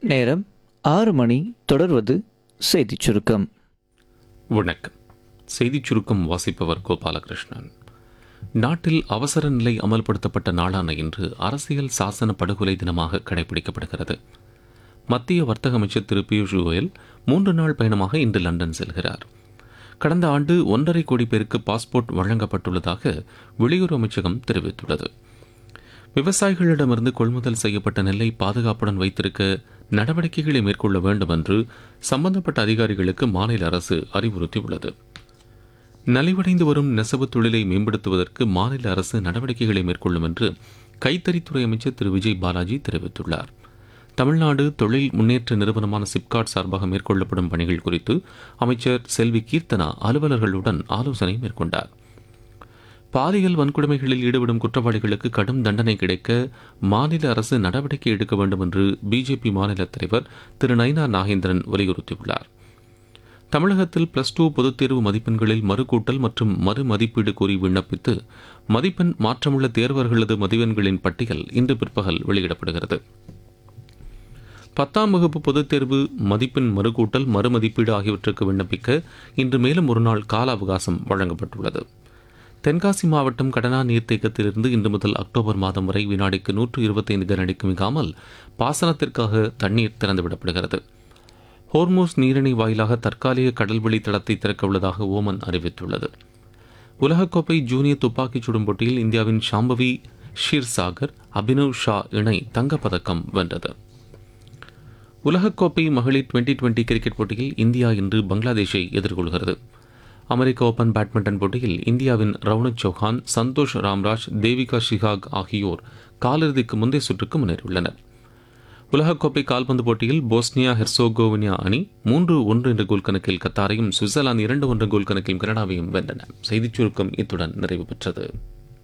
நேரம் 6 மணி. தொடர்வது செய்திச் சுருக்கம். வணக்கம். செய்திச் சுருக்கம் வாசிப்பவர் கோபாலகிருஷ்ணன். நாட்டில் அவசர நிலை அமல்படுத்தப்பட்ட நாளான இன்று அரசியல் சாசன படுகொலை தினமாக கடைபிடிக்கப்படுகிறது. மத்திய வர்த்தக அமைச்சர் திரு பியூஷ் கோயல் 3 நாள் பயணமாக இன்று லண்டன் செல்கிறார். கடந்த ஆண்டு 1.5 கோடி பேருக்கு பாஸ்போர்ட் வழங்கப்பட்டுள்ளதாக வெளியுறவு அமைச்சகம் தெரிவித்துள்ளது. விவசாயிகளிடமிருந்து கொள்முதல் செய்யப்பட்ட நெல்லை பாதுகாப்புடன் வைத்திருக்க நடவடிக்கைகளை மேற்கொள்ள வேண்டும் என்று சம்பந்தப்பட்ட அதிகாரிகளுக்கு மாநில அரசு அறிவுறுத்தியுள்ளது. நலிவடைந்து வரும் நெசவு தொழிலை மேம்படுத்துவதற்கு மாநில அரசு நடவடிக்கைகளை மேற்கொள்ளும் என்று கைத்தறித்துறை அமைச்சர் திரு விஜய் பாலாஜி தெரிவித்துள்ளார். தமிழ்நாடு தொழில் முன்னேற்ற நிறுவனமான சிப்காட் சார்பாக மேற்கொள்ளப்படும் பணிகள் குறித்து அமைச்சர் செல்வி கீர்த்தனா அலுவலர்களுடன் ஆலோசனை மேற்கொண்டார். பாலியல் வன்கொடுமைகளில் ஈடுபடும் குற்றவாளிகளுக்கு கடும் தண்டனை கிடைக்க மாநில அரசு நடவடிக்கை எடுக்க வேண்டும் என்று பிஜேபி மாநில தலைவர் திரு நயினா நாகேந்திரன் வலியுறுத்தியுள்ளார். தமிழகத்தில் +2 பொதுத் தேர்வு மதிப்பெண்களில் மறுகூட்டல் மற்றும் மறுமதிப்பீடு கோரி விண்ணப்பித்து மதிப்பெண் மாற்றமுள்ள தேர்வர்களது மதிப்பெண்களின் பட்டியல் இன்று பிற்பகல் வெளியிடப்படுகிறது. 10ஆம் வகுப்பு பொதுத் தேர்வு மதிப்பெண் மறுகூட்டல் மறுமதிப்பீடு ஆகியவற்றுக்கு விண்ணப்பிக்க இன்று மேலும் ஒரு நாள் கால அவகாசம் வழங்கப்பட்டுள்ளது. தென்காசி மாவட்டம் கடனா நீர்த்தேக்கத்திலிருந்து இன்று முதல் அக்டோபர் மாதம் வரை வினாடிக்கு 125 கனஅடிக்கு மிகாமல் பாசனத்திற்காக தண்ணீர் திறந்துவிடப்படுகிறது. ஹோர்மோஸ் நீரிணை வாயிலாக தற்காலிக கடல்வெளி தடத்தை திறக்க உள்ளதாக ஓமன் அறிவித்துள்ளது. உலகக்கோப்பை ஜூனியர் துப்பாக்கிச் சுடும் போட்டியில் இந்தியாவின் ஷாம்பவி ஷீர்சாகர் அபினவ் ஷா இணை தங்கப்பதக்கம் வென்றது. உலகக்கோப்பை மகளிர் 2020 கிரிக்கெட் போட்டியில் இந்தியா இன்று பங்களாதேஷை எதிர்கொள்கிறது. அமெரிக்க ஓபன் பேட்மிண்டன் போட்டியில் இந்தியாவின் ரவுனக் சௌஹான், சந்தோஷ் ராம்ராஜ், தேவிகா ஷிகாக் ஆகியோர் காலிறுதிக்கு முந்தைய சுற்றுக்கு முன்னேறியுள்ளனர். உலகக்கோப்பை கால்பந்து போட்டியில் போஸ்னியா ஹெர்சோகோவினா அணி 3-1 என்ற கோல் கணக்கில் கத்தாரையும், சுவிட்சர்லாந்து 2-1 கோல் கணக்கில் கனடாவையும் வென்றன. செய்திச் சுருக்கம் இத்துடன் நிறைவு பெற்றது.